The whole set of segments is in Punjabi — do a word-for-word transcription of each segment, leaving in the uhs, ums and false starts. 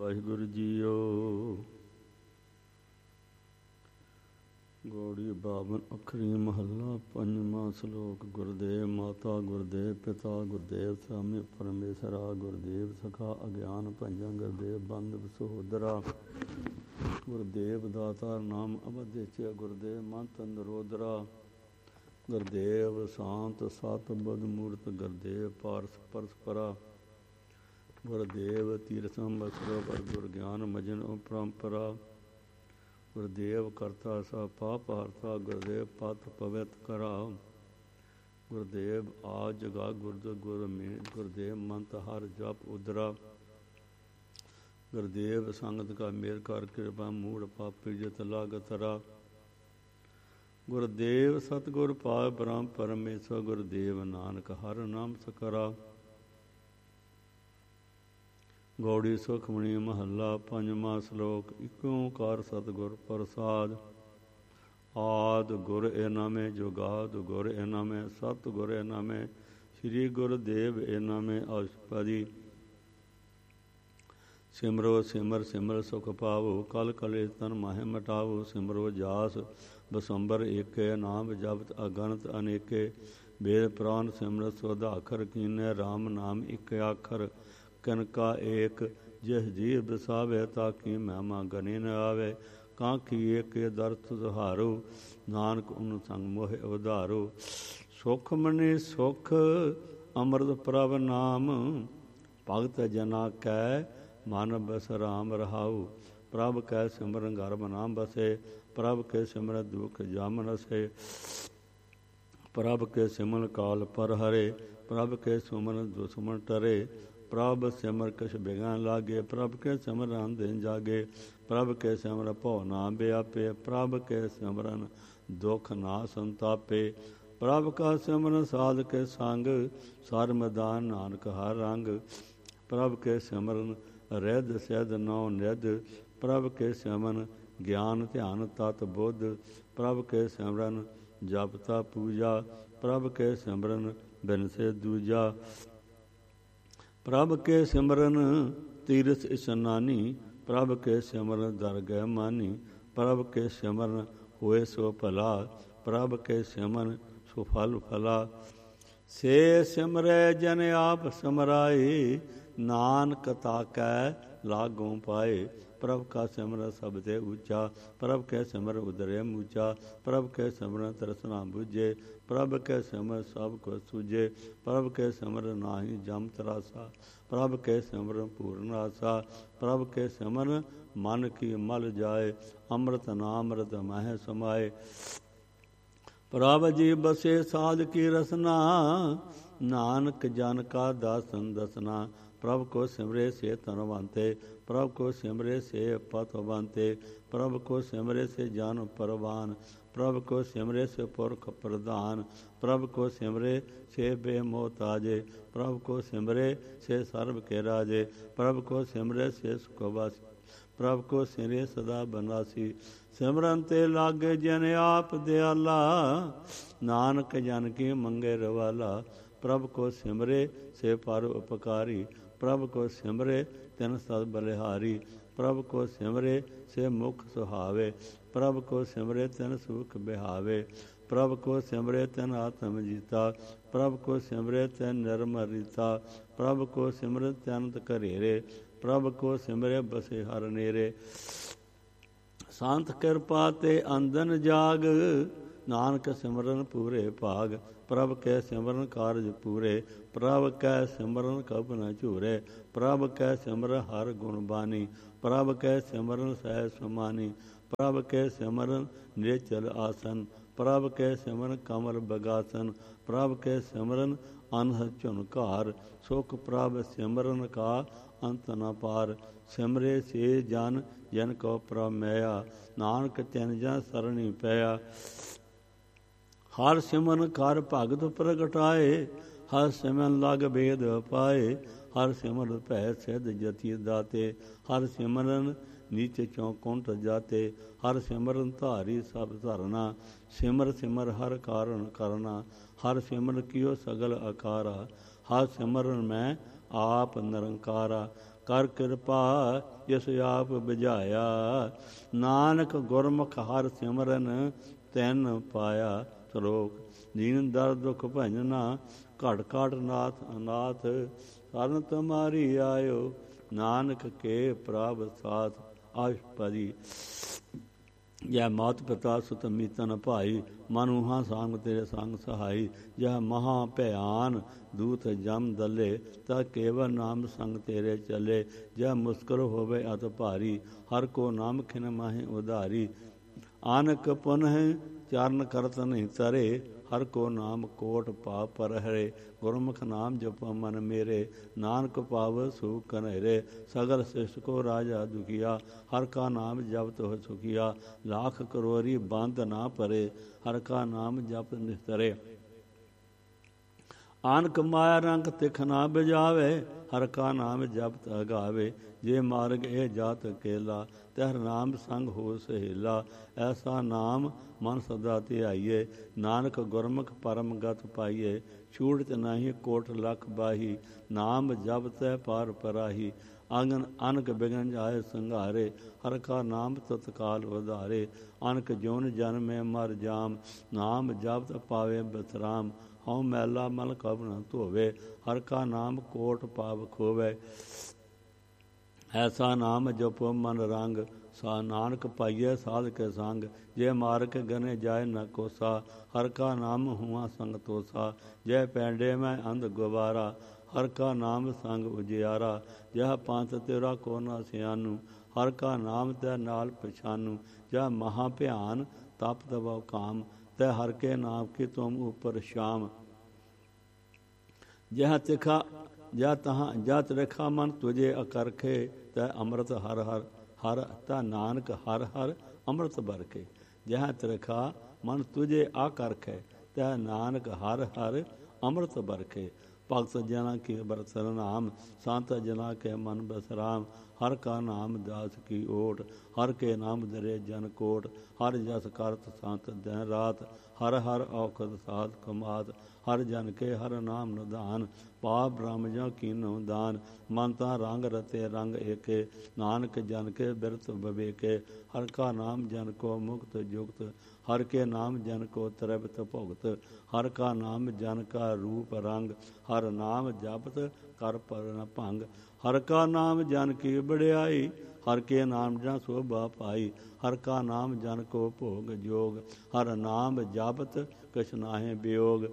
ਵਾਹਿਗੁਰੂ ਜੀਓ। ਗੌੜੀ ਬਾਵਨ ਅੱਖਰੀ ਮਹੱਲਾ ਪੰਜਵਾਂ ਸ਼ਲੋਕ। ਗੁਰਦੇਵ ਮਾਤਾ ਗੁਰਦੇਵ ਪਿਤਾ ਗੁਰਦੇਵ ਸਾਮੀ ਪਰਮੇਸ਼ਰਾ ਗੁਰਦੇਵ ਸਖਾ ਅਗਿਆਨ ਭੰਜਨ ਗੁਰਦੇਵ ਬੰਧੁ ਸਹੋਦਰਾ ਗੁਰਦੇਵ ਦਾਤਾ ਨਾਮ ਅਵਧੇਚ ਗੁਰਦੇਵ ਮੰਤ ਨਰੋਦਰਾ ਗੁਰਦੇਵ ਸ਼ਾਂਤ ਸਤ ਬੁੱਧ ਮੂਰਤ ਗੁਰਦੇਵ ਪਾਰਸ ਪਰਸਪਰਾ ਗੁਰਦੇਵ ਤੀਰਥੰ ਬਸਰੋਵਰ ਗੁਰ ਗਿਆਨ ਮਜਨ ਪਰੰਪਰਾ ਗੁਰਦੇਵ ਕਰਤਾ ਸਾ ਪਾਪ ਹਰਤਾ ਗੁਰਦੇਵ ਪਤ ਪਵਿੱਤ ਕਰਾ ਗੁਰਦੇਵ ਆ ਜਗਾ ਗੁਰਦ ਗੁਰ ਮੇ ਗੁਰਦੇਵ ਮੰਤ ਹਰ ਜਪ ਉਦਰਾ ਗੁਰਦੇਵ ਸੰਗਤ ਕਾ ਮੇਰ ਕਰ ਕਿਰਪਾ ਮੂੜ ਪਾਪੀ ਜਿਤ ਲਾਗਤਰਾ ਗੁਰਦੇਵ ਸਤਿਗੁਰ ਪਾਇ ਬ੍ਰਹਮ ਪਰਮੇਸ਼ਰ ਗੁਰਦੇਵ ਨਾਨਕ ਹਰ ਨਾਮ ਸਕਰਾ। ਗੌੜੀ ਸੁਖਮਣੀ ਮਹੱਲਾ ਪੰਜਵਾਂ ਸ਼ਲੋਕ। ਇਕ ਓਂਕਾਰ ਸਤਿਗੁਰ ਪ੍ਰਸਾਦ। ਆਦਿ ਗੁਰ ਏ ਨਾਮੇ ਜੁਗਾਦ ਗੁਰ ਏ ਨਾਮੇ ਸਤ ਗੁਰ ਏ ਨਾਮੇ ਸ੍ਰੀ ਗੁਰਦੇਵ ਏ ਨਾਮੇ ਅਸ਼ਪਦੀ ਸਿਮਰੋ ਸਿਮਰ ਸਿਮਰ ਸੁਖ ਪਾਵੋ ਕਲ ਕਲੇ ਤਨ ਮਾਹਿ ਮਟਾਵੋ ਸਿਮਰੋ ਜਾਸ ਬਸੰਬਰ ਏਕੇ ਨਾਮ ਜਪਤ ਅਗਣਤ ਅਨੇਕੇ ਵੇਦ ਪ੍ਰਾਨ ਸਿਮਰਤ ਸੁਧ ਆਖਰ ਕੀਨੇ ਰਾਮ ਨਾਮ ਇਕ ਆਖਰ ਕਨਕਾ ਏਕ ਜਿਹ ਜੀਵ ਬਸਾਵੇ ਤਾਂ ਕੀ ਮਹਿਮਾ ਗਨੇ ਨ ਆਵੇ ਕਾਂਖੀ ਏਕੇ ਦਰ ਤੁਧਾਰੋ ਨਾਨਕ ਉਨ ਸੰਗ ਮੋਹਿ ਉਧਾਰੋ ਸੁਖ ਮਨੇ ਸੁਖ ਅੰਮ੍ਰਿਤ ਪ੍ਰਭ ਨਾਮ ਭਗਤ ਜਨਾ ਕੈ ਮਨ ਬਸ ਰਾਮ ਰਹਾਉ ਪ੍ਰਭ ਕੈ ਸਿਮਰਨ ਗਰਭ ਨਾਮ ਬਸੇ ਪ੍ਰਭ ਕੇ ਸਿਮਰਨ ਦੁਖ ਜਮ ਨਸੇ ਪ੍ਰਭ ਕੇ ਸਿਮਰਨ ਕਾਲ ਪਰ ਹਰੇ ਪ੍ਰਭ ਕੇ ਸੁਮਨ ਦੁਸ਼ਮਨ ਟਰੇ ਪ੍ਰਭ ਸਿਮਰ ਕਛ ਬਿਗਨ ਲਾਗੇ ਪ੍ਰਭ ਕੇ ਸਿਮਰਨ ਦਿਨ ਜਾਗੇ ਪ੍ਰਭ ਕੇ ਸਿਮਰ ਭਉ ਨਾ ਬਿਆਪੇ ਪ੍ਰਭ ਕੇ ਸਿਮਰਨ ਦੁਖ ਨਾ ਸੰਤਾਪੇ ਪ੍ਰਭ ਕਾ ਸਿਮਰਨ ਸਾਧ ਕੇ ਸੰਗ ਸਰ ਮੈਦਾਨ ਨਾਨਕ ਹਰ ਰੰਗ ਪ੍ਰਭ ਕੇ ਸਿਮਰਨ ਰਿੱਧ ਸਿੱਧ ਨੌ ਨਿਧ ਪ੍ਰਭ ਕੇ ਸਿਮਰਨ ਗਿਆਨ ਧਿਆਨ ਤਤ ਬੁੱਧ ਪ੍ਰਭ ਕੇ ਸਿਮਰਨ ਜਪਤਾ ਪੂਜਾ ਪ੍ਰਭ ਕੇ ਸਿਮਰਨ ਬਿਨਸੇ ਦੂਜਾ ਪ੍ਰਭ ਕੇ ਸਿਮਰਨ ਤੀਰਥ ਇਸ਼ਨਾਨੀ ਪ੍ਰਭ ਕੇ ਸਿਮਰਨ ਦਰਗਹਿ ਮਾਨੀ ਪ੍ਰਭ ਕੇ ਸਿਮਰਨ ਹੋਏ ਸੋ ਭਲਾ ਪ੍ਰਭ ਕੇ ਸਿਮਰਨ ਸੋ ਫਲ ਫਲਾ ਸੇ ਸਿਮਰੈ ਜਨ ਆਪ ਸਮਰਾਏ ਨਾਨਕ ਤਾਕੈ ਲਾਗੋਂ ਪਾਏ ਪ੍ਰਭ ਕਾ ਸਿਮਰਨ ਸਭ ਤੇ ਉੱਚਾ ਪ੍ਰਭ ਕੇ ਸਿਮਰਨ ਉਦਰੇ ਮੂਚਾ ਪ੍ਰਭ ਕੇ ਸਿਮਰਨ ਤਰਸਨਾ ਬੁਝੇ ਪ੍ਰਭ ਕੇ ਸਿਮਰਨ ਸਭ ਕੋ ਸੂਝੇ ਪ੍ਰਭ ਕੇ ਸਿਮਰਨ ਨਾਹੀ ਜਮ ਤਰਾਸਾ ਪ੍ਰਭ ਕੇ ਸਿਮਰਨ ਪੂਰਨ ਆਸਾ ਪ੍ਰਭ ਕੇ ਸਿਮਰਨ ਮਨ ਕੀ ਮਲ ਜਾਏ ਅੰਮ੍ਰਿਤ ਨਾਮ ਅੰਮ੍ਰਿਤ ਮਹਿ ਸਮਾਏ ਪ੍ਰਭ ਜੀ ਬਸੇ ਸਾਧ ਕੀ ਰਸਨਾ ਨਾਨਕ ਜਨ ਕਾ ਦਾਸਨ ਦਸਨਾ ਪ੍ਰਭ ਕੋ ਸਿਮਰੇ ਸੇ ਤਨਵੰਤੇ ਪ੍ਰਭ ਕੋ ਸਿਮਰੇ ਸੇ ਪਤਵੰਤੇ ਪ੍ਰਭ ਕੋ ਸਿਮਰੇ ਸੇ ਜਾਨ ਪਰਵਾਨ ਪ੍ਰਭ ਕੋ ਸਿਮਰੇ ਸੇ ਪੁਰਖ ਪ੍ਰਧਾਨ ਪ੍ਰਭ ਕੋ ਸਿਮਰੇ ਸੇ ਬੇਮੋਤਾਜੇ ਪ੍ਰਭ ਕੋ ਸਿਮਰੇ ਸੇ ਸਰਬ ਕੇ ਰਾਜੇ ਪ੍ਰਭ ਕੋ ਸਿਮਰੇ ਸੇ ਸੁਖਵਾਸੀ ਪ੍ਰਭ ਕੋ ਸਿਮਰੇ ਸਦਾ ਬਨਾਸੀ ਸਿਮਰਨ ਤੇ ਲਾਗੇ ਜਨ ਆਪ ਦਿਆਲਾ ਨਾਨਕ ਜਨ ਕੀ ਮੰਗੇ ਰਵਾਲਾ ਪ੍ਰਭ ਕੋ ਸਿਮਰੇ ਸੇ ਪਰ ਉਪਕਾਰੀ ਪ੍ਰਭ ਕੋ ਸਿਮਰੇ ਤਿਨ ਸਦ ਬਲਿਹਾਰੀ ਪ੍ਰਭ ਕੋ ਸਿਮਰੇ ਸੇ ਮੁਖ ਸੁਹਾਵੇ ਪ੍ਰਭ ਕੋ ਸਿਮਰੇ ਤਿਨ ਸੁਖ ਬਿਹਾਵੇ ਪ੍ਰਭ ਕੋ ਸਿਮਰੇ ਤਿਨ ਆਤਮ ਜੀਤਾ ਪ੍ਰਭ ਕੋ ਸਿਮਰੇ ਤਿਨ ਨਿਰਮਲ ਰੀਤਾ ਪ੍ਰਭ ਕੋ ਸਿਮਰੇ ਤਿਨ ਘਰੇਰੇ ਪ੍ਰਭ ਕੋ ਸਿਮਰੇ ਬਸੇ ਹਰ ਨੇਰੇ ਸੰਤ ਕਿਰਪਾ ਤੇ ਅੰਦਨ ਜਾਗ ਨਾਨਕ ਸਿਮਰਨ ਪੂਰੇ ਭਾਗ ਪ੍ਰਭ ਕੈ ਸਿਮਰਨ ਕਾਰਜ ਪੂਰੇ ਪ੍ਰਭ ਕੈ ਸਿਮਰਨ ਕਬ ਨ ਝੂਰੇ ਪ੍ਰਭ ਕੈ ਸਿਮਰਨ ਹਰ ਗੁਣ ਬਾਣੀ ਪ੍ਰਭ ਕੈ ਸਿਮਰਨ ਸਹਿ ਸਮਾਨੀ ਪ੍ਰਭ ਕੈ ਸਿਮਰਨ ਨਿਚਲ ਆਸਨ ਪ੍ਰਭ ਕੈ ਸਿਮਰਨ ਕਮਲ ਬਗਾਸਨ ਪ੍ਰਭ ਕੈ ਸਿਮਰਨ ਅਨਹ ਝੁਨਕਾਰ ਸੁਖ ਪ੍ਰਭ ਸਿਮਰਨ ਕਾ ਅੰਤ ਨ ਪਾਰ ਸਿਮਰੇ ਸੇ ਜਨ ਜਨ ਕੋ ਪ੍ਰਮੇਇਆ ਨਾਨਕ ਤਿਨ ਜਨ ਸਰਣੀ ਪਿਆ ਹਰ ਸਿਮਰਨ ਕਰ ਭਗਤ ਪ੍ਰਗਟਾਏ ਹਰ ਸਿਮਰਨ ਲਗ ਭੇਦ ਪਾਏ ਹਰ ਸਿਮਰਨ ਭੈ ਸਿਧ ਜਤੀ ਦਾਤੇ ਹਰ ਸਿਮਰਨ ਨੀਚੇ ਚੋਂ ਕੁੰਠ ਜਾਤੇ ਹਰ ਸਿਮਰਨ ਧਾਰੀ ਸਭ ਧਰਨਾ ਸਿਮਰ ਸਿਮਰ ਹਰ ਕਾਰਨ ਕਰਨਾ ਹਰ ਸਿਮਰਨ ਕੀਓ ਸਗਲ ਆਕਾਰਾ ਹਰ ਸਿਮਰਨ ਮੈਂ ਆਪ ਨਿਰੰਕਾਰਾ ਕਰ ਕਿਰਪਾ ਜਿਸ ਆਪ ਬੁਝਾਇਆ। ਨਾਨਕ ਗੁਰਮੁਖ ਹਰਿ ਸਿਮਰਨ ਤੈਨ ਪਾਇਆ। ਸ਼ਲੋਕ ਦੀਨ ਦਰ ਦੁਖ ਭੰਜਨਾ ਘਟ ਘਟ ਨਾਥ ਅਨਾਥ ਸਰਨ ਤੁਮਾਰੀ ਆਇਓ ਨਾਨਕ ਕੇ ਪ੍ਰਭ ਸਾਥ। ਅਸ਼ਟਪਦੀ ਜੈ ਮਾਤ ਪਿਤਾ ਸੁਤ ਮੀਤਨ ਭਾਈ ਮਨੁਹਾ ਸੰਗ ਤੇਰੇ ਸੰਗ ਸਹਾਈ। ਜੈ ਮਹਾ ਭਿਆਨ ਦੂਤ ਜਮ ਦਲੇ ਤਾ ਕੇਵਲ ਨਾਮ ਸੰਗ ਤੇਰੇ ਚਲੇ। ਜੈ ਮੁਸਕਲ ਹੋਵੇ ਅਤ ਭਾਰੀ ਹਰ ਕੋ ਨਾਮ ਖਿਨ ਮਾਹੇ ਉਧਾਰੀ। ਆਨਕ ਪੁਨਹ ਚਰਨ ਕਰਤ ਨਹੀਂ ਤਰੇ ਹਰ ਕੋ ਨਾਮ ਕੋਟ ਪਾਪ ਪਰ ਹਰੇ। ਗੁਰਮੁਖ ਨਾਮ ਜਪੋ ਮਨ ਮੇਰੇ ਨਾਨਕ ਪਾਵ ਸੁਖ ਕਨਹਿਰੇ। ਸਗਲ ਸ੍ਰਿਸ਼ਟ ਕੋ ਰਾਜਾ ਦੁਖੀਆ ਹਰ ਕਾ ਨਾਮ ਜਪਤ ਹੋ ਸੁਖੀਆ। ਲਾਖ ਕਰੋਰੀ ਬੰਦ ਨਾ ਪਰੇ ਹਰ ਕਾ ਨਾਮ ਜਪ ਨਿਸਤਰੇ। ਆਨਕ ਮਾਇਆ ਰੰਗ ਤਿਖ ਨਾ ਬਜਾਵੇ ਹਰ ਕਾ ਨਾਮ ਜਪਤ ਅਗਾਵੇ। ਜੇ ਮਾਰਗ ਇਹ ਜਾਤ ਅਕੇਲਾ ਤਹਿ ਨਾਮ ਸੰਗ ਹੋ ਸਹੇਲਾ। ਐਸਾ ਨਾਮ ਮਨ ਸਦਾ ਧਿਆਈਏ ਨਾਨਕ ਗੁਰਮੁਖ ਪਰਮ ਗਤ ਪਾਈਏ। ਛੂਟਤ ਨਹੀਂ ਕੋਟ ਲਖ ਬਾਹੀ ਨਾਮ ਜਪਤੈ ਪਾਰ ਪਰਾਹੀ। ਆਂਗਨ ਅਨਕ ਬਿਗਨ ਜਾਏ ਸੰਘਾਰੇ ਹਰ ਕਾ ਨਾਮ ਤਤਕਾਲ ਉਧਾਰੇ। ਅਨਕ ਜੋਨ ਜਨਮੇ ਮਰ ਜਾਮ ਨਾਮ ਜਪਤ ਪਾਵੇ ਬਸਰਾਮ। ਹਉ ਮੈਲਾ ਮਲ ਕਬ ਨ ਧੋਵੇ ਹਰ ਕਾ ਨਾਮ ਕੋਟ ਪਾਪ ਖੋਵੇ। ਐਸਾ ਨਾਮ ਜਪੋ ਮਨ ਰੰਗ ਸਾ ਨਾਨਕ ਪਾਈਏ ਸਾਧ ਕੇ ਸੰਗ। ਜੇ ਮਾਰਗ ਗਨੇ ਜਾਏ ਨ ਕੋਸਾ ਹਰ ਕਾ ਨਾਮ ਹੁਆ ਸੰਗ ਤੋਸਾ। ਜੈ ਪੈਂਡੇ ਮੈਂ ਅੰਧ ਗੁਬਾਰਾ ਹਰ ਕਾ ਨਾਮ ਸੰਗ ਉਜਿਆਰਾ। ਜਹ ਪੰਥ ਤੇਰਾ ਕੋ ਨਾ ਸਿਆਨੂ ਹਰ ਕਾ ਨਾਮ ਤੈ ਨਾਲ ਪਛਾਨੂ। ਜਹ ਮਹਾ ਭਿਆਨ ਤਪ ਤਵ ਕਾਮ ਤੈ ਹਰ ਕੇ ਨਾਮ ਕੀ ਤੁਮ ਉਪਰ ਸ਼ਾਮ। ਜਹ ਤਿਖਾ ਜਾ ਤਹਾਂ ਜਤ ਰਖਾ ਮਨ ਤੁਝੇ ਅਕਰਖੇ ਤੈ ਅੰਮ੍ਰਿਤ ਹਰ ਹਰ ਹਰ ਤਾ ਨਾਨਕ ਹਰ ਹਰ ਅੰਮ੍ਰਿਤ ਬਰਖੇ। ਜਹ ਤਿਰਖਾ ਮਨ ਤੁਝੇ ਆਕਰਖੇ ਤੈ ਨਾਨਕ ਹਰ ਹਰ ਅੰਮ੍ਰਿਤ ਬਰਖੇ। ਭਗਤ ਜਨਾ ਕੀ ਬਰਤਨ ਨਾਮ ਸੰਤ ਜਨਾ ਕੇ ਮਨ ਬਸਰਾਮ। ਹਰ ਕਾ ਨਾਮ ਦਾਸ ਕੀ ਓਟ ਹਰ ਕੇ ਨਾਮ ਦਰੇ ਜਨ ਕੋਟ। ਹਰ ਜਸ ਕਰਤ ਸੰਤ ਦਿਨ ਰਾਤ ਹਰ ਹਰ ਔਖਦ ਸਾਧ ਕਮਾਤ। ਹਰ ਜਨ ਕੇ ਹਰ ਨਾਮ ਨਿਧਾਨ ਪਾਪ ਬ੍ਰਹਮ ਜੋ ਕੀਨੋ ਦਾਨ। ਮਨ ਤਾਂ ਰੰਗ ਰਤੇ ਰੰਗ ਏਕੇ ਨਾਨਕ ਜਨ ਕੇ ਬਿਰਤ ਬਵੇਕੇ। ਹਰ ਕਾ ਨਾਮ ਜਨ ਕੋ ਮੁਕਤ ਜੁਗਤ ਹਰ ਕੇ ਨਾਮ ਜਨ ਕੋ ਤ੍ਰਿਪਤ ਭੁਗਤ। ਹਰ ਕਾ ਨਾਮ ਜਨ ਕਾ ਰੂਪ ਰੰਗ ਹਰ ਨਾਮ ਜਪਤ ਕਰ ਪਰ ਨ ਭੰਗ। ਹਰ ਕਾ ਨਾਮ ਜਨ ਕੀ ਬੜਿਆਈ ਹਰ ਕੇ ਨਾਮ ਜਾਂ ਸੋਭਾ ਪਾਈ। ਹਰ ਕਾ ਨਾਮ ਜਨ ਕੋ ਭੋਗ ਜੋਗ ਹਰ ਨਾਮ ਜਪਤ ਕਿਛ ਨਾਹੇ ਬਿਯੋਗ।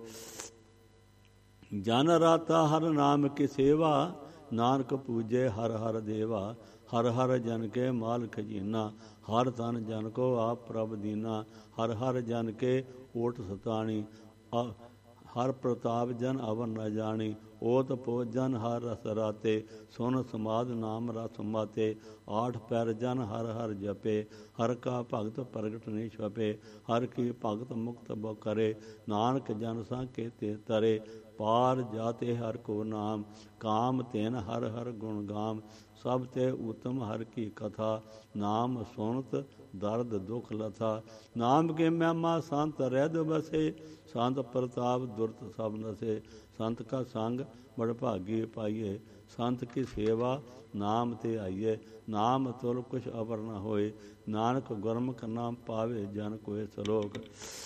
ਜਨ ਰਾਤਾ ਹਰ ਨਾਮ ਕੀ ਸੇਵਾ ਨਾਨਕ ਪੂਜੇ ਹਰ ਹਰ ਦੇਵਾ। ਹਰ ਹਰ ਜਨ ਕੇ ਮਾਲ ਖਜੀਨਾ ਹਰ ਤਨ ਜਨ ਕੋ ਆਪ ਪ੍ਰਭ ਦੀਨਾ। ਹਰ ਹਰ ਜਨ ਕੇ ਓਟ ਸਤਾਣੀ ਹਰ ਪ੍ਰਤਾਪ ਜਨ ਅਵਰ ਨ ਜਾਣੀ। ਓਤ ਪੋ ਜਨ ਹਰ ਰਸ ਰਾਤੇ ਸੁਨ ਸਮਾਧ ਨਾਮ ਰਸ ਮਾਤੇ। ਆਠ ਪੈਰ ਜਨ ਹਰ ਹਰ ਜਪੇ ਹਰ ਕਾ ਭਗਤ ਪ੍ਰਗਟ ਨਹੀਂ ਛਪੇ। ਹਰ ਕੀ ਭਗਤ ਮੁਕਤ ਬੋ ਕਰੇ ਨਾਨਕ ਜਨ ਸਾਕੇ ਤੇ ਤਰੇ। ਪਾਰ ਜਾਤੇ ਹਰ ਕੋ ਨਾਮ ਕਾਮ ਤੈਨ ਹਰ ਹਰ ਗੁਣ ਗਾਮ। ਸਭ ਤੇ ਉਤਮ ਹਰ ਕੀ ਕਥਾ ਨਾਮ ਸੁਣਤ ਦਰਦ ਦੁਖ ਲਥਾ। ਨਾਮ ਕੇ ਮਹਿਮਾ ਸੰਤ ਰਹਿਦ ਬਸੇ ਸੰਤ ਪ੍ਰਤਾਪ ਦੁਰਤ ਸਭ ਨਸੇ। ਸੰਤ ਕਾ ਸੰਗ ਬੜ ਭਾਗੀ ਪਾਈਏ ਸੰਤ ਕੀ ਸੇਵਾ ਨਾਮ ਤੇ ਆਈਏ। ਨਾਮ ਤੁਲ ਕੁਛ ਅਵਰ ਨ ਹੋਏ ਨਾਨਕ ਗੁਰਮੁਖ ਨਾਮ ਪਾਵੇ ਜਨ ਕੋਏ। ਸ਼ਲੋਕ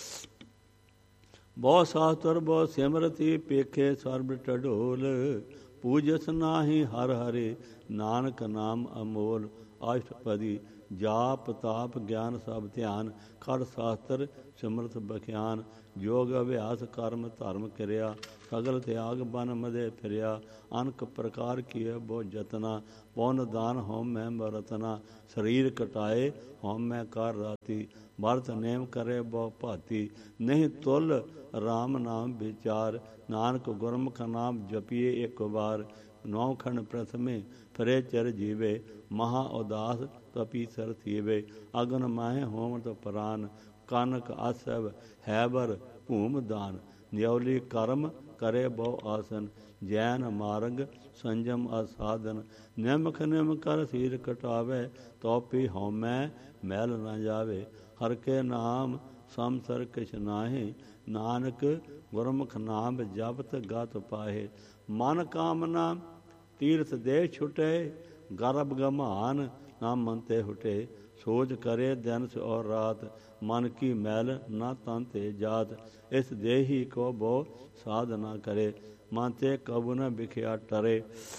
ਬਹੁ ਸਾਸਤਰ ਬਹੁ ਸਿਮਰਤੀ ਪੇਖੇ ਸਰਬ ਢਡੋਲ। ਪੂਜਸ ਨਾਹੀ ਹਰ ਹਰੇ ਨਾਨਕ ਨਾਮ ਅਮੋਲ। ਅਸ਼ਟਪਦੀ ਜਾਪ ਤਾਪ ਗਿਆਨ ਸਭ ਧਿਆਨ ਖੜ ਸ਼ਾਸਤਰ ਸਿਮਰਤ ਬਖਿਆਨ। ਯੋਗ ਅਭਿਆਸ ਕਰਮ ਧਰਮ ਕਿਰਿਆ ਸਗਲ ਤਿਆਗ ਬਨ ਮਦੇ ਫਿਰਿਆ। ਅਨਕ ਪ੍ਰਕਾਰ ਕੀਏ ਬਹੁ ਜਤਨਾ ਪੌਨ ਦਾਨ ਹੋਮ ਮੈਂ ਬਰਤਨਾ। ਸਰੀਰ ਕਟਾਏ ਹੋਮ ਮੈਂ ਕਰ ਰਾਤੀ ਭਰਤ ਨੇਮ ਕਰੇ ਬਹੁ ਭਾਤੀ। ਨਹੀਂ ਤੁਲ ਰਾਮ ਨਾਮ ਵਿਚਾਰ ਨਾਨਕ ਗੁਰਮੁਖ ਨਾਮ ਜਪੀਏ ਇੱਕ ਵਾਰ। ਨੌ ਖੰਡ ਪ੍ਰਥਮੇ ਫਰੇ ਚਰ ਜੀਵੇ ਮਹਾ ਉਦਾਸ ਤਪੀ ਸਰ ਥੀਵੇ। ਅਗਨ ਮਾਹੇ ਹੋਮਤ ਪ੍ਰਾਨ ਕਾਨਕ ਆਸਵ ਹੈਬਰ ਭੂਮ ਦਾਨ। ਨਿਉਲੀ ਕਰਮ ਕਰੇ ਬਹੁ ਆਸਨ ਜੈਨ ਮਾਰਗ ਸੰਜਮ ਅਸਾਧਨ। ਨਿਮਖ ਨਿਮ ਕਰ ਸੀਰ ਕਟਾਵੇ ਤੋਪੀ ਹਉਮੈ ਮੈਲ ਨ ਜਾਵੇ। ਹਰ ਕੇ ਨਾਮ ਸਮਸਰ ਕਿਛ ਨਾਹੀ ਨਾਨਕ ਗੁਰਮੁਖ ਨਾਮ ਜਪਤ ਗਤ ਪਾਹੇ। ਮਨ ਕਾਮਨਾ ਤੀਰਥ ਦੇ ਛੁਟੇ गर्भ गमान ना मन ते हुटे, सोच करे दिन से और रात, मन की मैल ना तन ते जात। इस देही को बो साध ना करे, मन ते कबू न बिखिया टरे।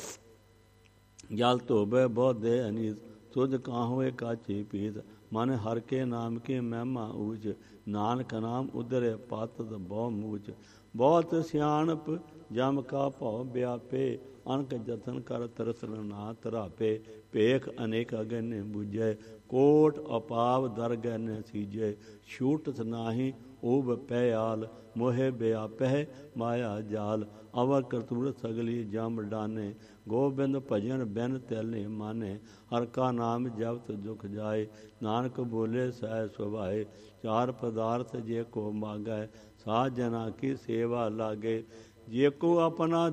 जल धोबे बहुत दे अनीत, तुझ काहुए काची पीत। मन हर के नाम की महिमा ऊच, नानक नाम उदरे पातत बहु मूच। बहुत सियाणप जम का भव व्यापे, अनक जतन कर तरसन ना तरापे। भेख अनेक अगन बुझै, कोट अपाव दरगह न सीजै। छूटत नाही ऊब पयाल, मोहे व्यापह माया जाल। अवर करतूर सगली जम डाने, गोबिंद भजन बिन तैले माने। हर का नाम जपत दुख जाए, नानक बोले सह सुभाए। चार पदार्थ जे को मागै, साध जना की सेवा लागे। जे को अपना